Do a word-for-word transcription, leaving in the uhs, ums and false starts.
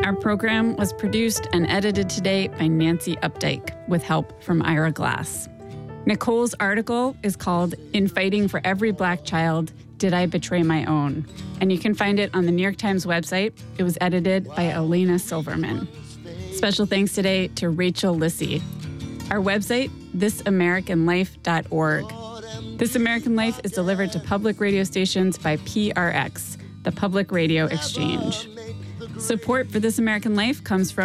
Our program was produced and edited today by Nancy Updike with help from Ira Glass. Nicole's article is called In Fighting for Every Black Child, Did I Betray My Own? And you can find it on the New York Times website. It was edited by Elena Silverman. Special thanks today to Rachel Lissy. Our website, this american life dot org. This American Life is delivered to public radio stations by P R X, the Public Radio Exchange. Support for This American Life comes from